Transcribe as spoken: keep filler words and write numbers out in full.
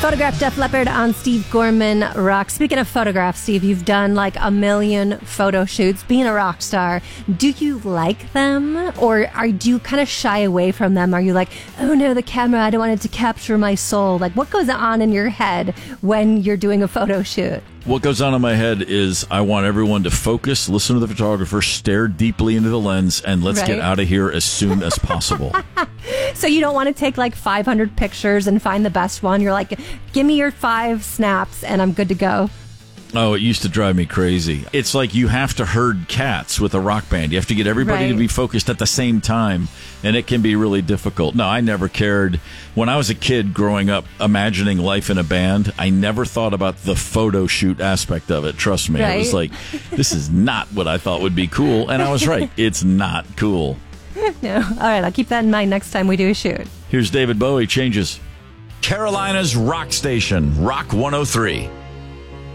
Photograph Def Leppard on Steve Gorman Rock. Speaking of photographs, Steve, you've done like a million photo shoots. Being a rock star, do you like them, or are do you kind of shy away from them? Are you like, oh no, the camera, I don't want it to capture my soul? Like, what goes on in your head when you're doing a photo shoot? What goes on in my head is I want everyone to focus, listen to the photographer, stare deeply into the lens, and let's Right. get out of here as soon as possible. So you don't want to take like five hundred pictures and find the best one. You're like, give me your five snaps and I'm good to go. Oh, it used to drive me crazy. It's like you have to herd cats with a rock band. You have to get everybody Right. to be focused at the same time, and it can be really difficult. No, I never cared. When I was a kid growing up, imagining life in a band, I never thought about the photo shoot aspect of it. Trust me. I was Right. like, this is not what I thought would be cool. And I was right. It's not cool. No. All right, I'll keep that in mind next time we do a shoot. Here's David Bowie, Changes. Carolina's rock station, Rock one oh three.